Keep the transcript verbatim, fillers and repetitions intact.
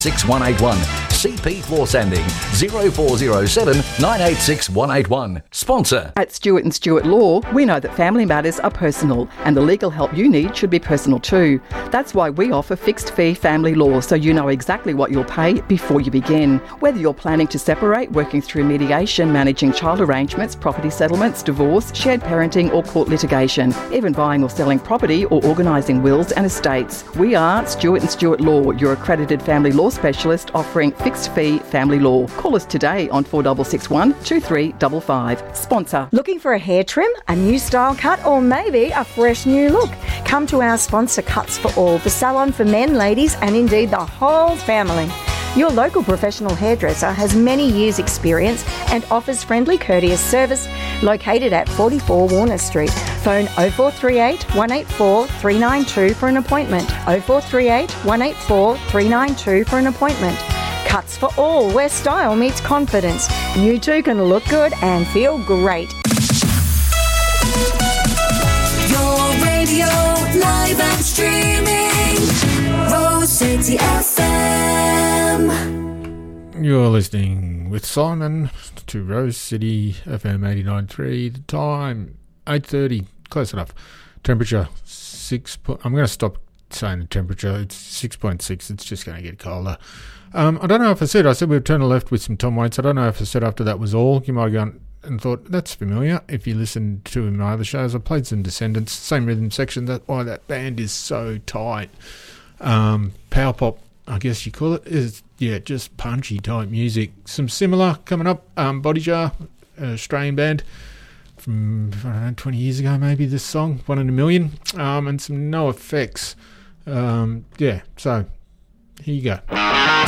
six one eight one. C P Floor Sanding, zero four zero seven nine eight six one eight one. Sponsor. At Stewart and Stewart Law, we know that family matters are personal and the legal help you need should be personal too. That's why we offer fixed fee family law, so you know exactly what you'll pay before you begin. Whether you're planning to separate, working through mediation, managing child arrangements, property settlements, divorce, shared parenting or court litigation, even buying or selling property or organising wills and estates. We are Stewart and Stewart Law, your accredited family law specialist offering fixed fee family law. Call us today on four six six one, two three five five. Sponsor. Looking for a hair trim, a new style cut, or maybe a fresh new look? Come to our sponsor, Cuts for All, the salon for men, ladies, and indeed the whole family. Your local professional hairdresser has many years' experience and offers friendly, courteous service located at forty-four Warner Street. Phone oh four three eight, one eight four, three nine two for an appointment. oh four three eight, one eight four, three nine two for an appointment. Cuts for All, where style meets confidence. You too can look good and feel great. Your radio, live and streaming, Rose City F M. You're listening with Simon to Rose City F M eighty-nine point three. The time eight thirty, close enough. Temperature six. Po- I'm going to stop saying the temperature. It's six point six. It's just going to get colder. Um, I don't know if I said. I said we'd turn left with some Tom Waits. I don't know if I said after that was all. You might have gone and thought that's familiar. If you listened to my other shows, I played some Descendants, same rhythm section. That's why that band is so tight. Um, power pop, I guess you call it, is yeah, just punchy type music. Some similar coming up. Um, Body Jar, an Australian band from I don't know twenty years ago, maybe. This song, One in a Million, um, and some No Effects. Um, yeah, so here you go.